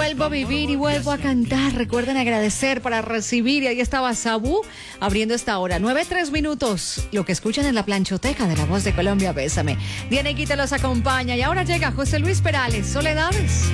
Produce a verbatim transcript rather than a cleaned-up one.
vuelvo a vivir y vuelvo a cantar. Recuerden agradecer para recibir. Y ahí estaba Sabú abriendo esta hora. Nueve, tres minutos. Lo que escuchan en la planchoteca de La Voz de Colombia, Bésame. Diana Quita los acompaña. Y ahora llega José Luis Perales, Soledades.